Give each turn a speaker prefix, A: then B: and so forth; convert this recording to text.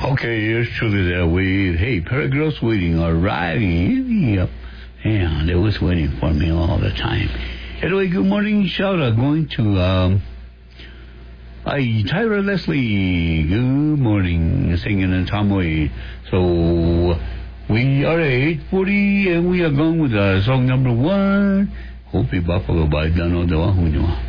A: Okay, here's truly that way. Hey, Paragirls waiting, arriving. Yep. Yeah, they was waiting for me all the time. Anyway, good morning. Shout out going to Tyra Leslie. Good morning, singing in Tom Way. So we are at 8:40, and we are going with song number 1. Hopi Buffalo by Dano Dawahunywa.